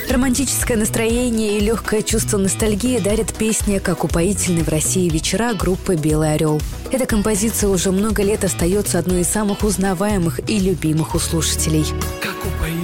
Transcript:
Романтическое настроение и легкое чувство ностальгии дарит песня «Как упоительны в России вечера» группы «Белый орел». Эта композиция уже много лет остается одной из самых узнаваемых и любимых у слушателей. Как